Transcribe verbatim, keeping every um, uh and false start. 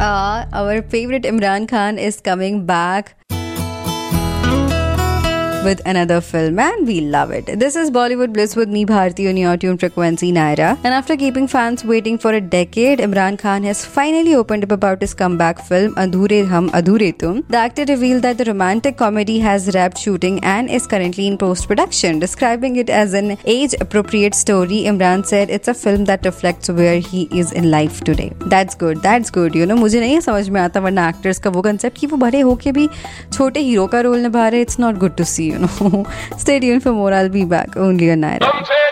Uh, our favorite Imran Khan is coming back with another film, and we love it. This is Bollywood Bliss with me, Bharti, on your tune frequency Naira. And after keeping fans waiting for a decade, Imran Khan has finally opened up about his comeback film Adhure Hum Adhure Tum. The actor revealed that the romantic comedy has wrapped shooting and is currently in post-production. Describing it as an age-appropriate story, Imran said it's a film that reflects where he is in life today. That's good, that's good. You know, मुझे नहीं समझ में आता वरना actors का वो concept कि वो बड़े होके भी छोटे हीरो का रोल निभा रहे. It's not good to see. You know, stay tuned for more. I'll be back only on Naira.